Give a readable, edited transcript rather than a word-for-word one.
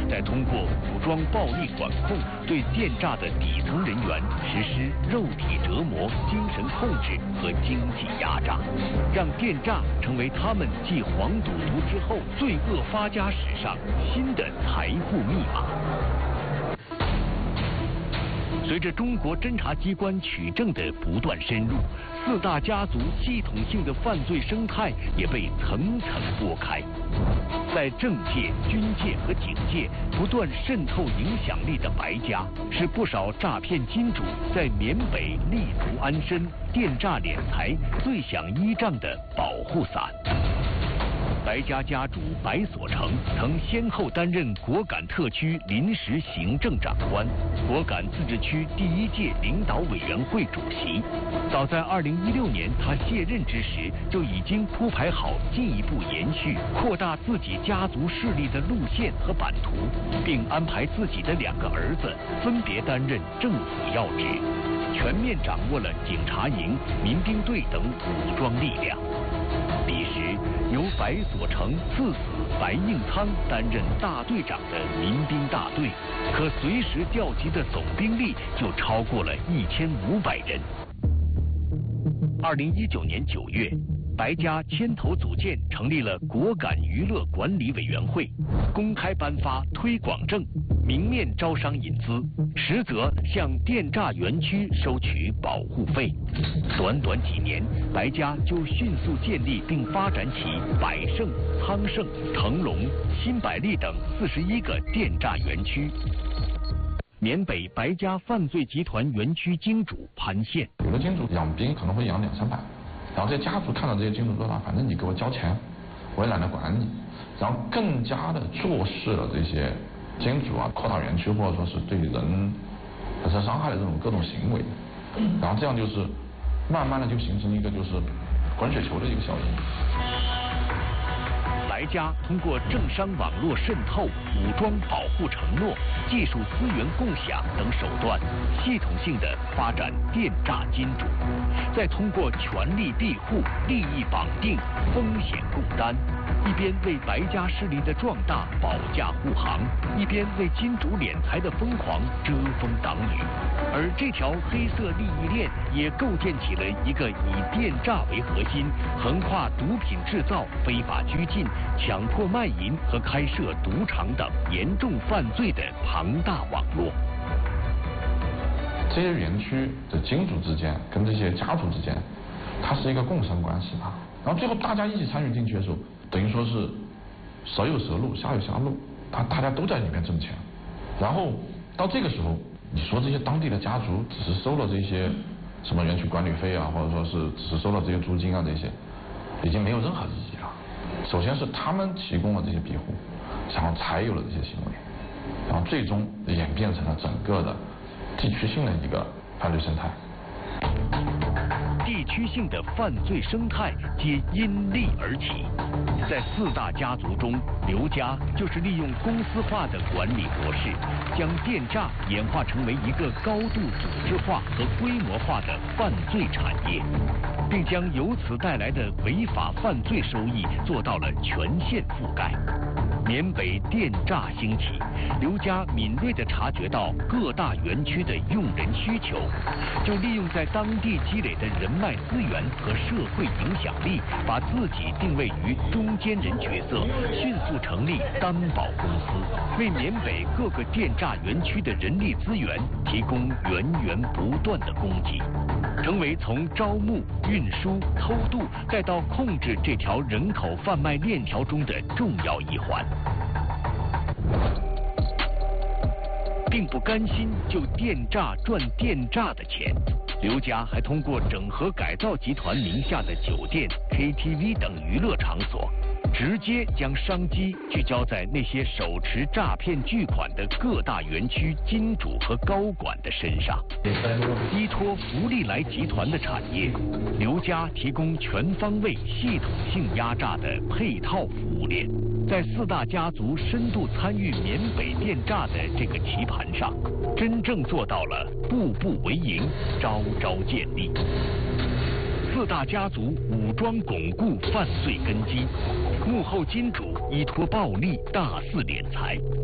再通过武装暴力管控，对电诈的底层人员实施肉体折磨、精神控制和经济压榨，让电诈成为他们继黄赌毒之后罪恶发家史上新的财富密码。随着中国侦察机关取证的不断深入，四大家族系统性的犯罪生态也被层层剥开。在政界、军界和警界不断渗透影响力的白家，是不少诈骗金主在缅北立足安身、电诈敛财最想依仗的保护伞。白家家主白所成曾先后担任果敢特区临时行政长官、果敢自治区第1届领导委员会主席。早在2016年他卸任之时，就已经铺排好进一步延续、扩大自己家族势力的路线和版图，并安排自己的2个儿子分别担任政府要职，全面掌握了警察营、民兵队等武装力量。彼时，由白所成次子白应仓担任大队长的民兵大队，可随时调集的总兵力就超过了1500人。2019年9月，白家牵头组建成立了果敢娱乐管理委员会，公开颁发推广证，明面招商引资，实则向电诈园区收取保护费。短短几年，白家就迅速建立并发展起百盛、昌盛、腾龙、新百利等41个电诈园区。缅北白家犯罪集团园区金主潘宪， 有的金主养兵可能会养200-300，然后这些家族看到这些金主说反正你给我交钱，我也懒得管你，然后更加的注视了这些金主扩大园区或者说是对人本身伤害的这种各种行为，然后这样就是慢慢的就形成一个就是滚雪球的一个效应。 白家通过政商网络渗透、武装保护承诺、技术资源共享等手段，系统性的发展电诈金主，再通过权力庇护、利益绑定、风险共担，一边为白家势力的壮大保驾护航，一边为金主敛财的疯狂遮风挡雨。而这条黑色利益链也构建起了一个以电诈为核心，横跨毒品制造、非法拘禁、强迫卖淫和开设赌场等严重犯罪的庞大网络。 这些园区的金主之间跟这些家族之间，它是一个共生关系吧。然后最后大家一起参与进去的时候，等于说是蛇有蛇路，虾有虾路，大家都在里面挣钱。然后到这个时候，你说这些当地的家族只是收了这些什么园区管理费或者说是只是收了这些租金这些，已经没有任何意义了。首先是他们提供了这些庇护，然后才有了这些行为，然后最终演变成了整个的地区性的一个犯罪生态。 地区性的犯罪生态皆因利而起。在4大家族中，刘家就是利用公司化的管理模式，将电诈演化成为一个高度组织化和规模化的犯罪产业，并将由此带来的违法犯罪收益做到了全线覆盖。缅北电诈兴起，刘家敏锐地察觉到各大园区的用人需求，就利用在当地积累的人脉资源和社会影响力，把自己定位于中间人角色，迅速成立担保公司，为缅北各个电诈园区的人力资源提供源源不断的供给，成为从招募、运输、偷渡再到控制这条人口贩卖链条中的重要一环。并不甘心就电诈赚电诈的钱，刘家还通过整合改造集团名下的酒店、KTV 等娱乐场所，直接将商机聚焦在那些手持诈骗巨款的各大园区金主和高管的身上。依托福利来集团的产业，刘家提供全方位、系统性压榨的配套服务链，在4大家族深度参与缅北电诈的这个棋盘上，真正做到了步步为营，招招见利。4大家族武装巩固犯罪根基，幕后金主依托暴力大肆敛财。